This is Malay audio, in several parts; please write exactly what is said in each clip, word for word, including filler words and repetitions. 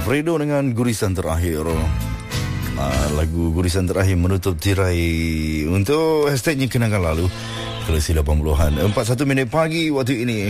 Fredo dengan Gurisan Terakhir. uh, Lagu Gurisan Terakhir menutup tirai untuk hashtagnya Kenangan Lalu Kolesi lapan puluhan. Empat puluh satu minit pagi waktu ini.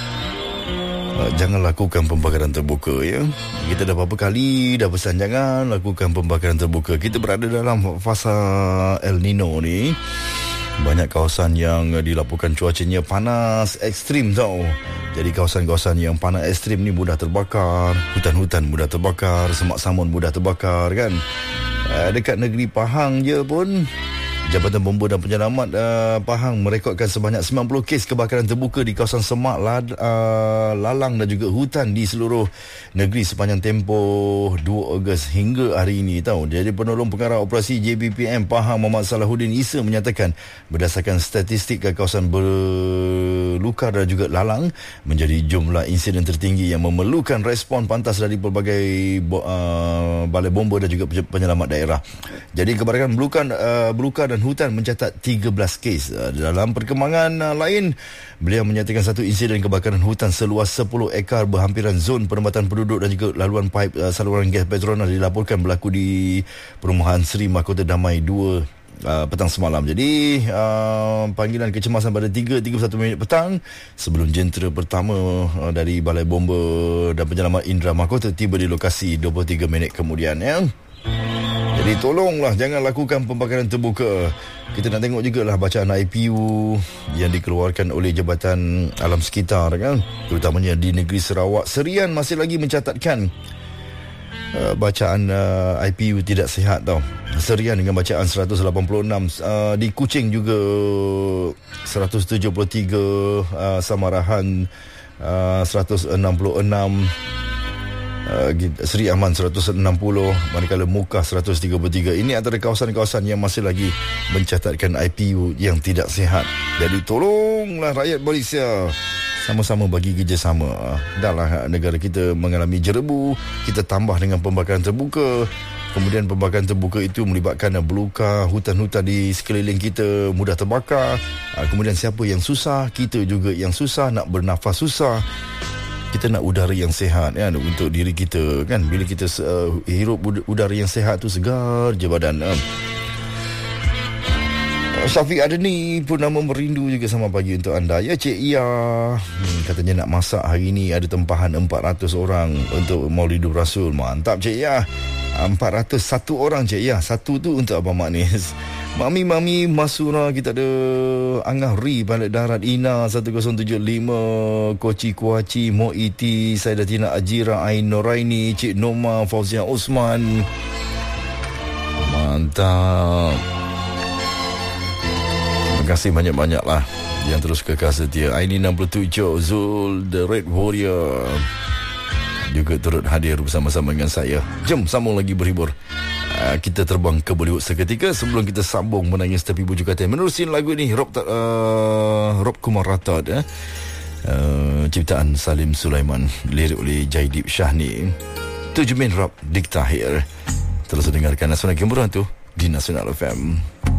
uh, Jangan lakukan pembakaran terbuka, ya. Kita dah berapa kali dah pesan jangan lakukan pembakaran terbuka. Kita berada dalam fasa El Nino ni. Banyak kawasan yang dilaporkan cuacanya panas ekstrim tau. Jadi kawasan-kawasan yang panas ekstrim ni mudah terbakar. Hutan-hutan mudah terbakar, semak samun mudah terbakar kan. uh, Dekat negeri Pahang je pun Jabatan Bomba dan Penyelamat uh, Pahang merekodkan sebanyak sembilan puluh kes kebakaran terbuka di kawasan semak, lad, uh, lalang dan juga hutan di seluruh negeri sepanjang tempoh dua Ogos hingga hari ini tahu. Jadi penolong pengarah operasi J B P M Pahang Muhammad Salahuddin Isa menyatakan berdasarkan statistik kawasan berluka dan juga lalang menjadi jumlah insiden tertinggi yang memerlukan respon pantas dari pelbagai uh, balai bomba dan juga penyelamat daerah. Jadi kebakaran berluka, uh, berluka dan hutan mencatat tiga belas kes. Dalam perkembangan lain, beliau menyatakan satu insiden kebakaran hutan seluas sepuluh ekar berhampiran zon penempatan penduduk dan juga laluan paip saluran gas Petronas dilaporkan berlaku di perumahan Seri Mahkota Damai dua Uh, petang semalam. Jadi uh, panggilan kecemasan pada tiga tiga puluh satu minit petang sebelum jentera pertama uh, dari Balai Bomba dan Penyelamat Indra Mahkota tiba di lokasi dua puluh tiga minit kemudian, ya. Jadi tolonglah jangan lakukan pembakaran terbuka. Kita nak tengok jugalah bacaan I P U yang dikeluarkan oleh Jabatan Alam Sekitar, kan, terutamanya di negeri Sarawak. Serian masih lagi mencatatkan uh, bacaan uh, I P U tidak sihat tau. Serian dengan bacaan seratus lapan puluh enam, uh, di Kuching juga seratus tujuh puluh tiga, uh, Samarahan uh, seratus enam puluh enam, uh, Seri Aman seratus enam puluh, manakala Mukah seratus tiga puluh tiga. Ini antara kawasan-kawasan yang masih lagi mencatatkan I P U yang tidak sihat. Jadi tolonglah rakyat Malaysia sama-sama bagi kerjasama. Dahlah negara kita mengalami jerebu, kita tambah dengan pembakaran terbuka. Kemudian pembakaran terbuka itu melibatkan beluka, hutan-hutan di sekeliling kita mudah terbakar. Kemudian siapa yang susah? Kita juga yang susah, nak bernafas susah. Kita nak udara yang sihat, kan, untuk diri kita, kan. Bila kita uh, hirup udara yang sihat tu segar je badan. uh. Syafiq Adeni pun nama merindu juga sama pagi untuk anda, ya Cik Ia. hmm, Katanya nak masak hari ni, ada tempahan empat ratus orang untuk Maulidur Rasul. Mantap Cik Ia. Empat ratus satu orang Cik Ia. Satu tu untuk Abang Manis. Mami-mami Masura, kita ada Angah Ri Balik Darat, Ina satu kosong tujuh lima, Koci Kuaci, Moiti, Saidatina Ajira, Ain Noraini, Cik Noma, Fauzia Osman. Mantap. Terima kasih banyak-banyak lah yang terus kekal setia. Aini enam puluh tujuh, Zul The Red Warrior juga turut hadir bersama-sama dengan saya. Jom sambung lagi berhibur. Uh, kita terbang ke Bollywood seketika sebelum kita sambung menangis tepi bujur katil. Menerusin lagu ni Rob, uh, Rob Kumar Ratad, eh? uh, ciptaan Salim Sulaiman, lirik oleh Jaidip Syahni. Tujumin Rob Diktahir. Terus dengarkan Nasional Gemburan tu di Nasional F M.